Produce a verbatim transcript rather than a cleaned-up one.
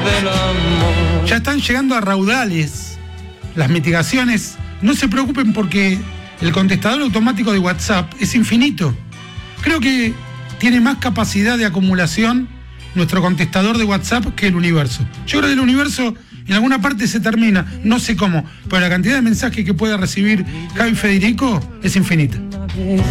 del amor. Ya están llegando a raudales las mitigaciones. No se preocupen porque el contestador automático de WhatsApp es infinito. Creo que tiene más capacidad de acumulación nuestro contestador de WhatsApp que el universo. Yo creo que el universo en alguna parte se termina, no sé cómo, pero la cantidad de mensajes que pueda recibir Javi Federico es infinita.